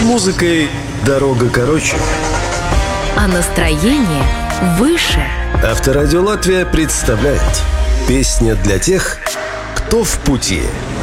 музыкой дорога короче. А настроение выше. Авторадио Латвия представляет песня для тех, кто в пути.